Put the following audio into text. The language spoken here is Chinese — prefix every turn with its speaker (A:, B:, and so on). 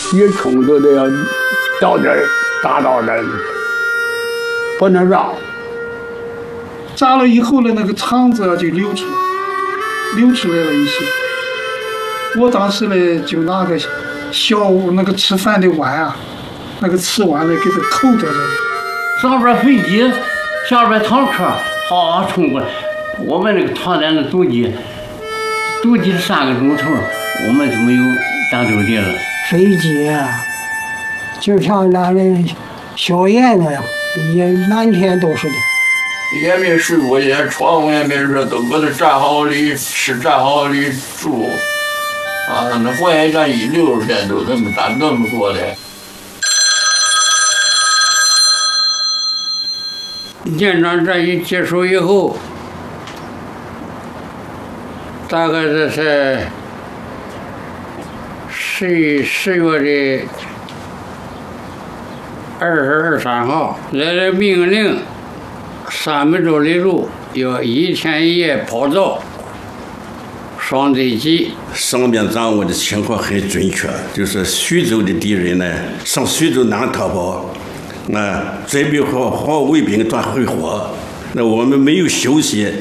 A: 一冲都得要到这儿打到这儿，不能让。
B: 炸了以后的那个肠子就流出来了一些。我当时呢就拿个小那个吃饭的碗啊，那个瓷碗呢给它扣在这里。
C: 上边飞机，下边坦克，好冲过来。我们那个团在那堵机3个钟头，我们就没有战斗力了。
D: 飞机啊，就像那的硝烟那样，也满天都是的。
E: 也没睡过觉，床也没睡，都搁这站好里吃，站好里住。啊，那火焰战役60天都那么多的。
A: 建昌战役结束以后，大概这是10月的22、23号，来了命令，3百多里路要1天1夜跑道。双对击，
F: 上面掌握的情况很准确，就是徐州的敌人呢，上徐州南逃跑，准备好卫兵团回火，那我们没有休息。